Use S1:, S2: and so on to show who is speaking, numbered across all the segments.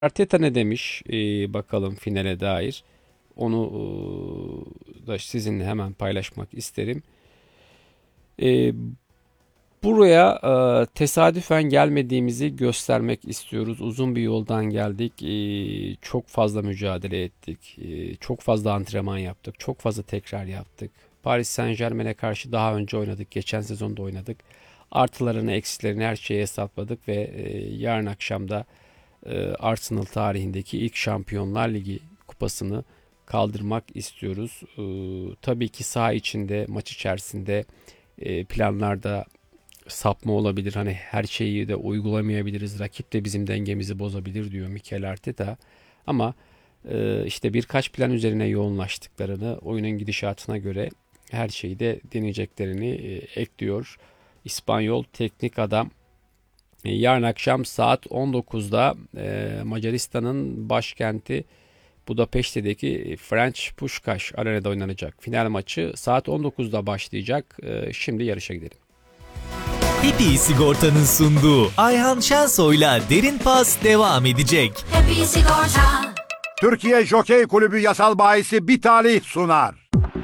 S1: Arteta ne demiş bakalım finale dair. Onu da sizinle hemen paylaşmak isterim. E, Buraya tesadüfen gelmediğimizi göstermek istiyoruz. Uzun bir yoldan geldik. Çok fazla mücadele ettik. Çok fazla antrenman yaptık. Çok fazla tekrar yaptık. Paris Saint-Germain'e karşı daha önce oynadık. Geçen sezonda oynadık. Artılarını, eksilerini her şeyi hesapladık ve yarın akşamda Arsenal tarihindeki ilk Şampiyonlar Ligi kupasını kaldırmak istiyoruz. Tabii ki saha içinde, maç içerisinde planlarda sapma olabilir. Hani her şeyi de uygulamayabiliriz. Rakip de bizim dengemizi bozabilir diyor Mikel Arteta. Ama işte birkaç plan üzerine yoğunlaştıklarını, oyunun gidişatına göre her şeyi de deneyeceklerini ekliyor. İspanyol teknik adam. Yarın akşam saat 19'da Macaristan'ın başkenti Budapeşte'deki French Puskás Arena'da oynanacak. Final maçı saat 19'da başlayacak. Şimdi yarışa gidelim.
S2: Happy Sigorta'nın sunduğu Ayhan Şensoy'la Derin Pas devam edecek.
S3: Happy Sigorta.
S4: Türkiye Jokey Kulübü yasal bahisi bir talih sunar.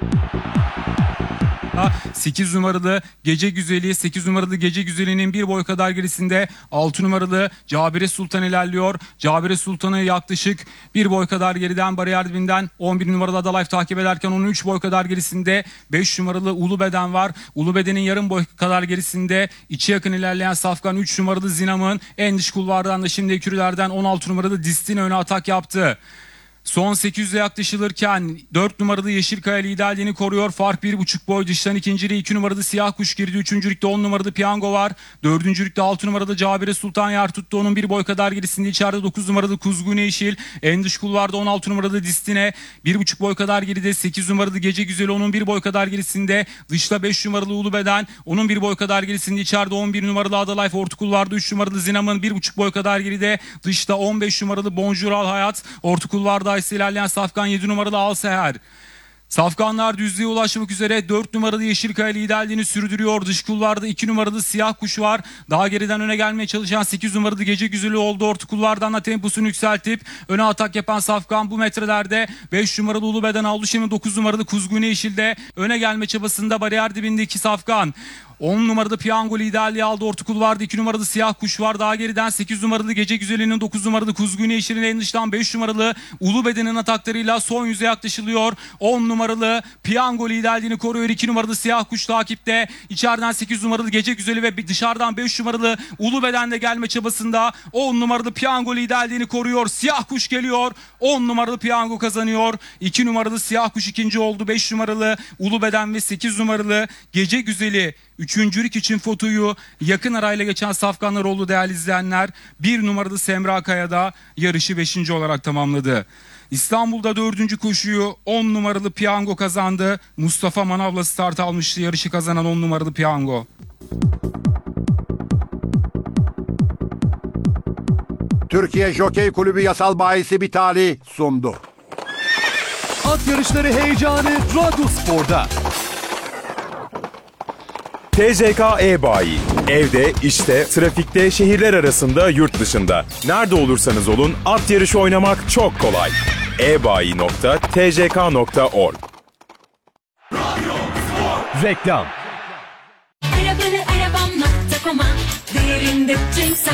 S5: 8 numaralı Gece Güzeli, 8 numaralı Gece Güzeli'nin bir boy kadar gerisinde 6 numaralı Cabire Sultan ilerliyor. Cabire Sultan'ı yaklaşık bir boy kadar geriden bariyer dibinden 11 numaralı Adalife takip ederken onun 3 boy kadar gerisinde 5 numaralı Ulubeden var. Ulubeden'in yarım boy kadar gerisinde içi yakın ilerleyen Safkan 3 numaralı Zinam'ın en dış kulvardan da şimdi ekürülerden 16 numaralı Distin öne atak yaptı. Son 800'e yaklaşılırken 4 numaralı Yeşilkaya liderliğini koruyor. Fark 1,5 boy dıştan ikinciliği 2 numaralı Siyah Kuş girdi. Üçüncülükte 10 numaralı Piyango var. Dördüncülükte 6 numaralı Cabire Sultan yer tuttu. Onun bir boy kadar gerisinde içeride 9 numaralı Kuzgun Yeşil. En dış kulvarda 16 numaralı Distine. 1,5 boy kadar geride 8 numaralı Gece Güzeli. Onun bir boy kadar gerisinde. Dışta 5 numaralı Ulubeden. Onun bir boy kadar gerisinde içeride 11 numaralı Adalife. Orta kulvarda 3 numaralı Zinam'ın 1,5 boy kadar geride. Dışta 15 numaralı Bonjour Al Hayat. Orta kulvarda ilerleyen Safkan 7 numaralı Alseher. Safkanlar düzlüğe ulaşmak üzere 4 numaralı Yeşilkaya liderliğini sürdürüyor. Dış kulvarda 2 numaralı Siyah Kuş var. Daha geriden öne gelmeye çalışan 8 numaralı Gece Güzeli oldu. Orta kulvardan da temposunu yükseltip öne atak yapan Safkan bu metrelerde 5 numaralı Ulubeden aldı. Şimdi 9 numaralı Kuzgun Yeşil'de öne gelme çabasında bariyer dibindeki Safkan. 10 numaralı Piyango liderliği aldı. Orta kulvarda 2 numaralı Siyah Kuş var. Daha geriden 8 numaralı Gece Güzeli'nin 9 numaralı Kuzgun Yeşil'in en dıştan 5 numaralı Ulubeden'in ataklarıyla son yüze yaklaşılıyor. 10 numaralı Piyango liderliğini koruyor. 2 numaralı Siyah Kuş takipte. İçeriden 8 numaralı Gece Güzeli ve dışarıdan 5 numaralı Ulubeden de gelme çabasında 10 numaralı Piyango liderliğini koruyor. Siyah Kuş geliyor. 10 numaralı Piyango kazanıyor. 2 numaralı Siyah Kuş ikinci oldu. 5 numaralı Ulubeden ve 8 numaralı Gece Güzeli üçüncülük için fotoyu yakın arayla geçen safkanlar oldu değerli izleyenler. 1 numaralı Semra Kaya'da yarışı 5. olarak tamamladı. İstanbul'da 4. koşuyu 10 numaralı Piyango kazandı. Mustafa Manav'la start almıştı yarışı kazanan 10 numaralı Piyango.
S4: Türkiye Jokey Kulübü yasal bahisi bir talih sundu.
S6: At yarışları heyecanı Radyospor'da.
S7: TCK E-Bayi. Evde, işte, trafikte, şehirler arasında, yurt dışında. Nerede olursanız olun at yarışı oynamak çok kolay. ebayi.tck.org.
S6: Reklam.
S3: Arabalı arabam.com'a değerinde tüm sat.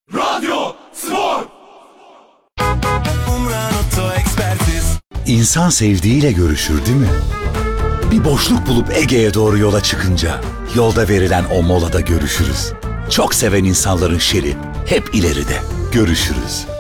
S8: İnsan sevdiğiyle görüşür değil mi? Bir boşluk bulup Ege'ye doğru yola çıkınca yolda verilen o molada görüşürüz. Çok seven insanların şeri hep ileride. Görüşürüz.